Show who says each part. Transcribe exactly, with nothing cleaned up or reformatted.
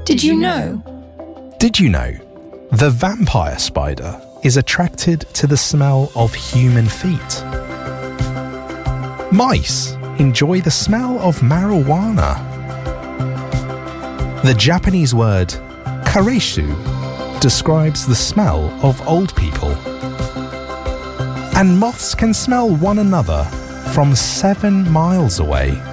Speaker 1: Did you know?
Speaker 2: Did you know the vampire spider is attracted to the smell of human feet? Mice enjoy the smell of marijuana. The Japanese word kareishu describes the smell of old people. And moths can smell one another from seven miles away.